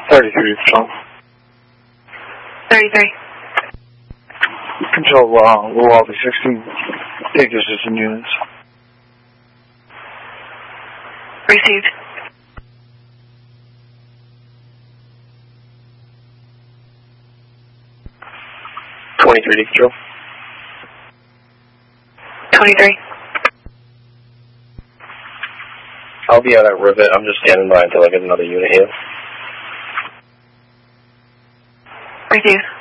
33, Control. 33. Control, Little Alpha 16. Take assistant units. Received. .23 Control. 23. I'll be out at Rivet. I'm just standing by until I get another unit here. Received.